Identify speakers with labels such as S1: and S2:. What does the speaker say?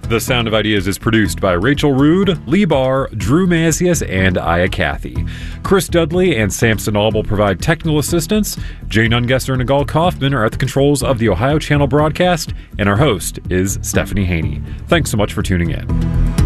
S1: The Sound of Ideas is produced by Rachel Rude, Lee Barr, Drew Macias, and Aya Cathy. Chris Dudley and Samson Auble provide technical assistance. Jane Ungesser and Nagal Kaufman are at the controls of the Ohio Channel broadcast, and our host is Stephanie Haney. Thanks so much for tuning in.